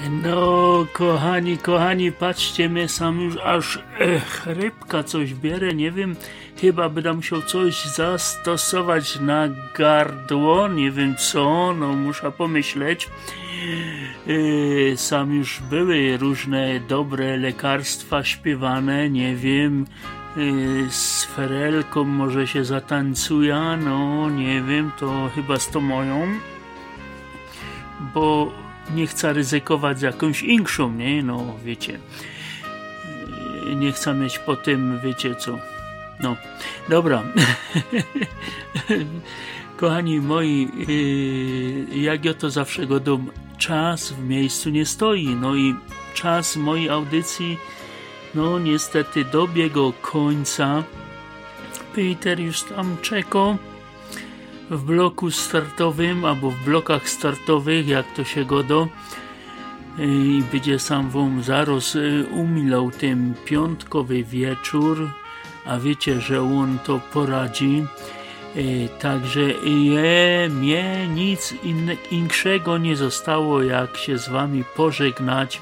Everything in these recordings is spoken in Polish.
No, kochani, patrzcie, mnie sam już aż chrypka coś bierę, nie wiem, chyba będę musiał coś zastosować na gardło, nie wiem co, no muszę pomyśleć. Sam już były różne dobre lekarstwa śpiewane, nie wiem, z Ferelką może się zatancuje, no nie wiem, to chyba z tą moją, bo nie chcę ryzykować z jakąś inkszą, nie? No, wiecie. Nie chcę mieć po tym, wiecie co. No, dobra. Kochani moi, jak ja to zawsze godam, czas w miejscu nie stoi. No i czas mojej audycji, no niestety dobiegł końca. Peter już tam czeka w bloku startowym, albo w blokach startowych, jak to się godo, i będzie sam wam zaraz umilał ten piątkowy wieczór, a wiecie, że on to poradzi, także mnie nic innego nie zostało, jak się z wami pożegnać.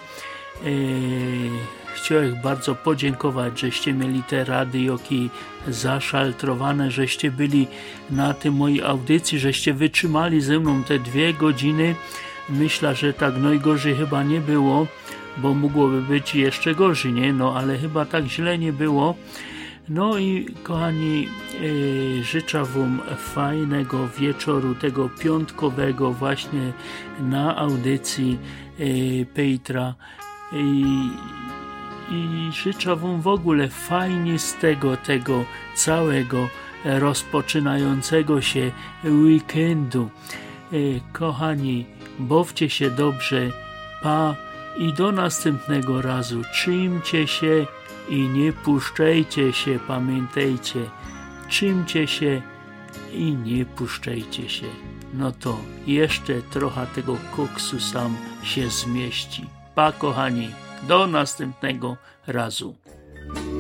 Chciałem bardzo podziękować, żeście mieli te radioki zaszaltrowane, żeście byli na tej mojej audycji, żeście wytrzymali ze mną te 2 godziny. Myślę, że tak najgorzej chyba nie było, bo mogłoby być jeszcze gorzej, nie? No ale chyba tak źle nie było. No i kochani, życzę wam fajnego wieczoru, tego piątkowego właśnie na audycji Petra. I życzę wam w ogóle fajnie z tego całego rozpoczynającego się weekendu. Kochani, bawcie się dobrze, pa i do następnego razu. Trzymcie się i nie puszczajcie się, pamiętajcie. Trzymcie się i nie puszczajcie się. No to jeszcze trochę tego koksu sam się zmieści. Pa kochani, do następnego razu.